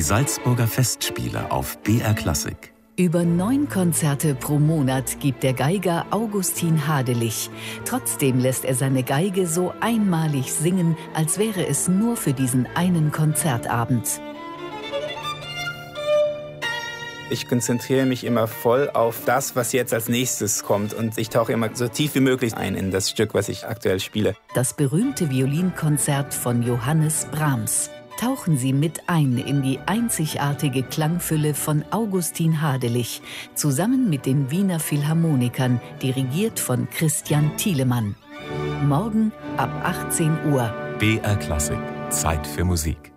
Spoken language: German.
Salzburger Festspiele auf BR Klassik. Über 9 Konzerte pro Monat gibt der Geiger Augustin Hadelich. Trotzdem lässt er seine Geige so einmalig singen, als wäre es nur für diesen einen Konzertabend. Ich konzentriere mich immer voll auf das, was jetzt als nächstes kommt. Und ich tauche immer so tief wie möglich ein in das Stück, was ich aktuell spiele. Das berühmte Violinkonzert von Johannes Brahms. Tauchen Sie mit ein in die einzigartige Klangfülle von Augustin Hadelich, zusammen mit den Wiener Philharmonikern, dirigiert von Christian Thielemann. Morgen ab 18 Uhr. BR Klassik. Zeit für Musik.